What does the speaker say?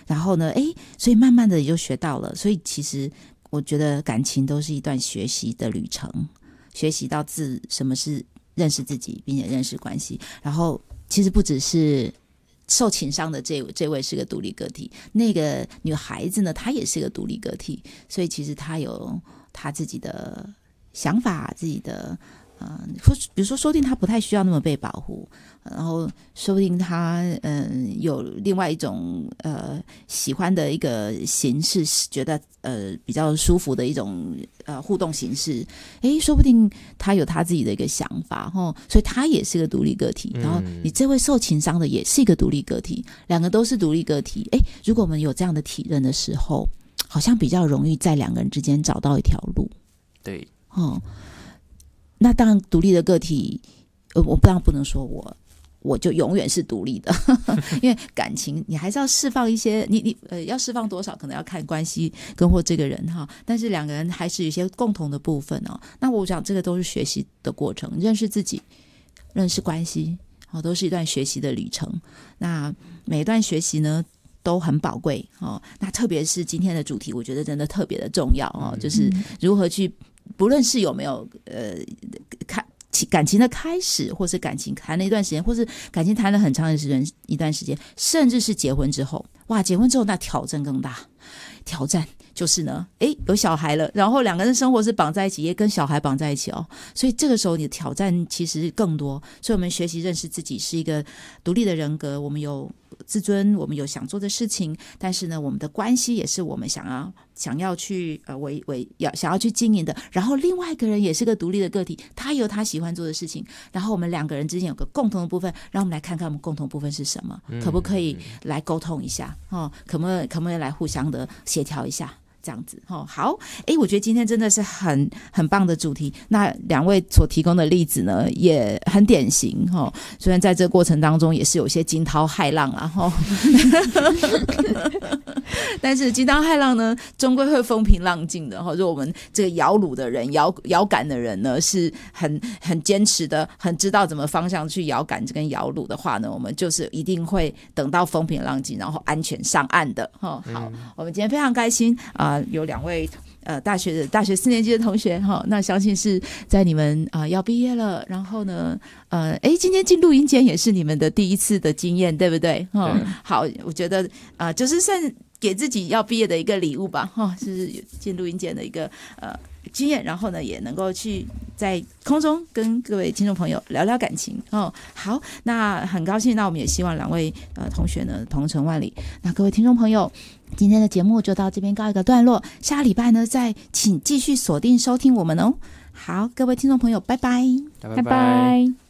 然后呢所以慢慢的也就学到了。所以其实我觉得感情都是一段学习的旅程，学习到什么是认识自己并且认识关系。然后其实不只是受情伤的这位是个独立个体，那个女孩子呢她也是个独立个体，所以其实她有她自己的想法，自己的比如说不定他不太需要那么被保护，然后说不定他有另外一种喜欢的一个形式，觉得比较舒服的一种互动形式，说不定他有他自己的一个想法所以他也是个独立个体，然后你这位受情伤的也是一个独立个体，两个都是独立个体。如果我们有这样的体认的时候，好像比较容易在两个人之间找到一条路。 对那当然独立的个体我当然不能说我就永远是独立的因为感情你还是要释放一些，你要释放多少可能要看关系跟或这个人但是两个人还是有一些共同的部分那我想这个都是学习的过程，认识自己认识关系都是一段学习的旅程。那每一段学习呢都很宝贵那特别是今天的主题我觉得真的特别的重要就是如何去不论是有没有感情的开始，或是感情谈了一段时间，或是感情谈了很长一段时间，甚至是结婚之后，哇，结婚之后那挑战更大。挑战就是呢有小孩了，然后两个人生活是绑在一起，也跟小孩绑在一起所以这个时候你的挑战其实更多。所以我们学习认识自己是一个独立的人格，我们有自尊，我们有想做的事情，但是呢我们的关系也是我们想要去想要去经营的。然后另外一个人也是个独立的个体，他有他喜欢做的事情，然后我们两个人之间有个共同的部分，让我们来看看我们共同部分是什么，可不可以来沟通一下可不可以来互相的协调一下这样子好我觉得今天真的是很棒的主题。那两位所提供的例子呢也很典型虽然在这个过程当中也是有些惊涛骇浪但是惊涛骇浪呢终归会风平浪静的如果我们这个摇橹的人摇杆的人呢是很坚持的，很知道怎么方向去摇杆跟摇橹的话呢，我们就是一定会等到风平浪静然后安全上岸的好，我们今天非常开心有两位大学4年级的同学那相信是在你们要毕业了，然后呢今天进录音间也是你们的第一次的经验，对不对好，我觉得就是算给自己要毕业的一个礼物吧就是进录音间的一个经验，然后呢也能够去在空中跟各位听众朋友聊聊感情好，那很高兴，那我们也希望两位同学呢同程万里。那各位听众朋友，今天的节目就到这边告一个段落，下礼拜呢再请继续锁定收听我们好，各位听众朋友，拜拜， 拜拜。